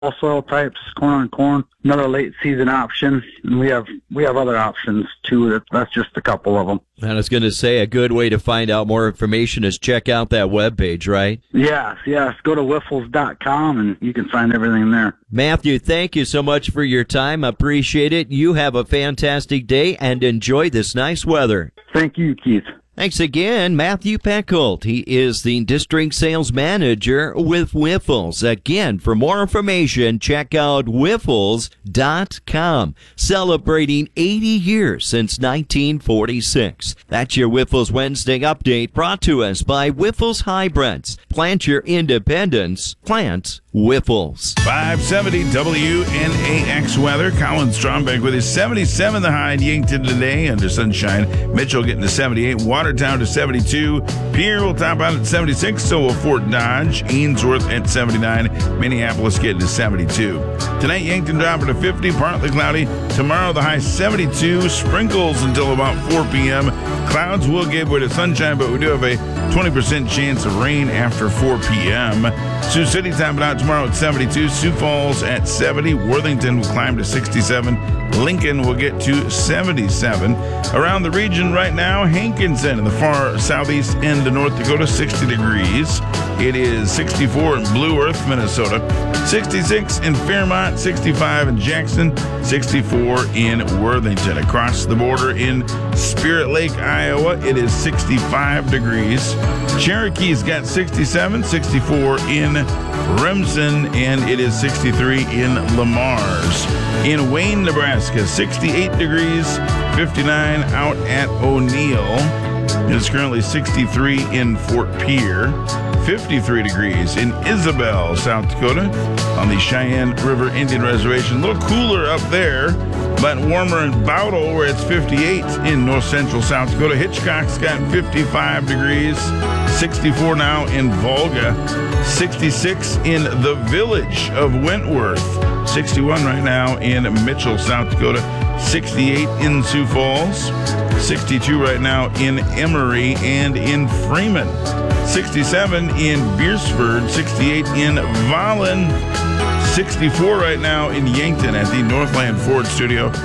all soil types, corn on corn, another late season option, and we have other options too. That's just a couple of them. And I was going to say, a good way to find out more information is check out that webpage, right? Yes. Go to Wyffels.com and you can find everything there. Matthew, thank you so much for your time. Appreciate it. You have a fantastic day and enjoy this nice weather. Thank you, Keith. Thanks again, Matthew Peckold. He is the district sales manager with Wyffels. Again, for more information, check out Wyffels.com. Celebrating 80 years since 1946. That's your Wyffels Wednesday update, brought to us by Wyffels Hybrids. Plant your independence. Plant Wyffels. 570 WNAX weather. Colin Strombeck with his 77 the high in Yankton today under sunshine. Mitchell getting to 78. Watertown to 72. Pierre will top out at 76. So will Fort Dodge. Ainsworth at 79. Minneapolis getting to 72. Tonight, Yankton dropping to 50. Partly cloudy. Tomorrow, the high 72. Sprinkles until about 4 p.m. Clouds will give way to sunshine, but we do have a 20% chance of rain after 4 p.m. Sioux City topping out tomorrow at 72. Sioux Falls at 70. Worthington will climb to 67. Lincoln will get to 77. Around the region right now, Hankinson in the far southeast end of North Dakota, 60 degrees. It is 64 in Blue Earth, Minnesota. 66 in Fairmont, 65 in Jackson, 64 in Worthington. Across the border in Spirit Lake, Iowa, it is 65 degrees. Cherokee's got 67, 64 in Remsen, and it is 63 in Lamar's. In Wayne, Nebraska, 68 degrees, 59 out at O'Neill. It is currently 63 in Fort Pierre, 53 degrees in Isabel, South Dakota, on the Cheyenne River Indian Reservation. A little cooler up there, but warmer in Bowdle, where it's 58 in north central South Dakota. Hitchcock's got 55 degrees, 64 now in Volga, 66 in the village of Wentworth, 61 right now in Mitchell, South Dakota, 68 in Sioux Falls, 62 right now in Emory and in Freeman, 67 in Beersford, 68 in Vollen, 64 right now in Yankton at the Northland Ford Studio.